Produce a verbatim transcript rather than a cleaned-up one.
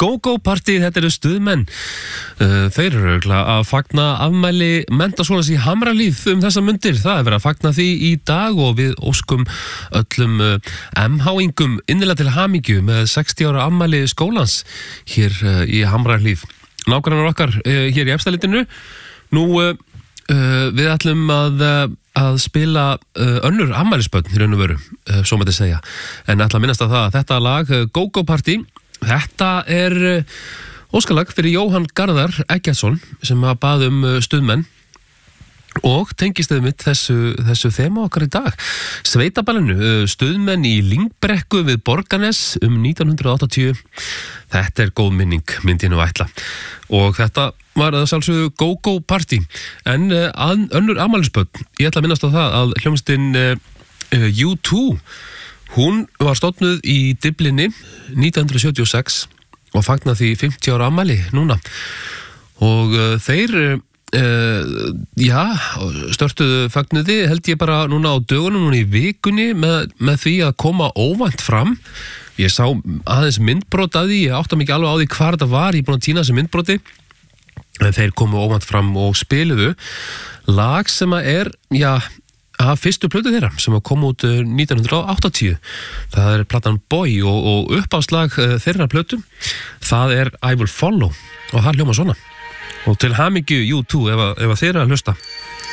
Go-Go Party, þetta eru stuðmenn. Uh, þeir eru örugglega að fagna afmæli menntaskólans í Hamrahlíð um þessa mundir. Það er verið að fagna því í dag og við óskum öllum uh, M H-ingum innilega til hamingju með sextíu ára afmæli skólans hér uh, í Hamrahlíð. Nágrannar okkar uh, hér í Efstaleitinu. Nú, uh, uh, við ætlum að... Uh, að spila uh, önnur afmælisbörn í raun og veru, uh, svo mætti segja. En ætla að minnast að það að þetta lag, uh, Go-Go Party, þetta er uh, óskalag fyrir Jóhann Garðar Eggertsson sem að bað um uh, stuðmenn og tengist þau mitt þessu, þessu þema okkar í dag. Sveitaballinu, uh, stuðmenn í Lyngbrekku við Borgarnes um nítján hundruð áttatíu. Þetta er góð minning, myndi ég nú ætla. Og þetta var að sjálfsögðu Go-Go Party. En uh, að, önnur afmælisbörn, ég ætla að minnast á það að hljómsveitin uh, uh, U two, hún var stofnuð í Dyflinni nítján hundruð sjötíu og sex og fagnaði því fimmtíu ára afmæli núna. Og uh, þeir, uh, já, störtuðu fagnuði held ég bara núna á dögunum, núna í vikunni með, með því að koma óvænt fram. Ég sá aðeins myndbrot að því, ég átta mig ekki alveg á því hvar þetta var, ég er búin að týna þessi myndbroti. En þeir komu óvænt fram og spiluðu lag sem að er, já, að fyrstu plötu þeirra sem að koma út nítján hundruð áttatíu. Það er platan Boy og, og uppáhaldslag þeirra plötu, það er I Will Follow og það hljómar svona. Og til hamingju U two ef, ef að þeirra að hlusta.